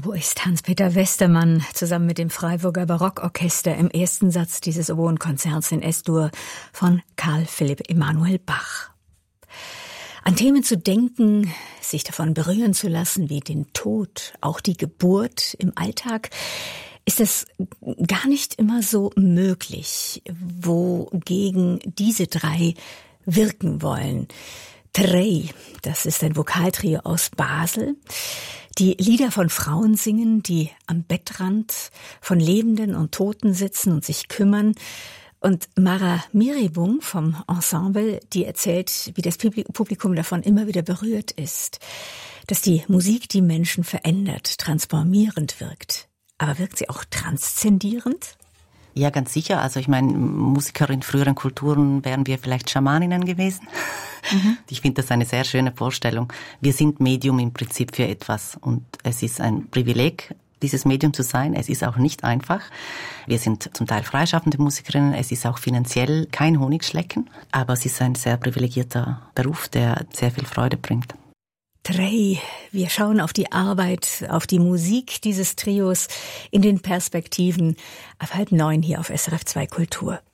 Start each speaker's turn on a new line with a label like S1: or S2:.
S1: Oboist Hans-Peter Westermann zusammen mit dem Freiburger Barockorchester im ersten Satz dieses Oboenkonzerts in S-Dur von Carl Philipp Emanuel Bach. An Themen zu denken, sich davon berühren zu lassen, wie den Tod, auch die Geburt im Alltag, ist es gar nicht immer so möglich, wogegen diese drei wirken wollen. Trei, das ist ein Vokaltrio aus Basel, die Lieder von Frauen singen, die am Bettrand von Lebenden und Toten sitzen und sich kümmern. Und Mara Miribung vom Ensemble, die erzählt, wie das Publikum davon immer wieder berührt ist, dass die Musik die Menschen verändert, transformierend wirkt. Aber wirkt sie auch transzendierend?
S2: Ja, ganz sicher. Also ich meine, Musiker in früheren Kulturen wären wir vielleicht Schamaninnen gewesen. Ich finde das eine sehr schöne Vorstellung. Wir sind Medium im Prinzip für etwas und es ist ein Privileg, dieses Medium zu sein. Es ist auch nicht einfach. Wir sind zum Teil freischaffende Musikerinnen. Es ist auch finanziell kein Honigschlecken, aber es ist ein sehr privilegierter Beruf, der sehr viel Freude bringt.
S1: Trei, wir schauen auf die Arbeit, auf die Musik dieses Trios in den Perspektiven ab 8:30 hier auf SRF 2 Kultur.